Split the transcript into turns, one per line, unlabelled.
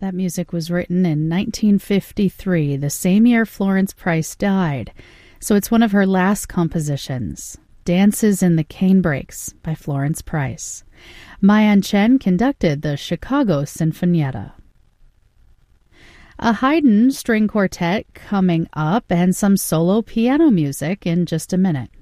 That music was written in 1953, the same year Florence Price died. So it's one of her last compositions, Dances in the Canebrakes by Florence Price. Ma-Yan Chen conducted the Chicago Sinfonietta. A Haydn string quartet coming up and some solo piano music in just a minute.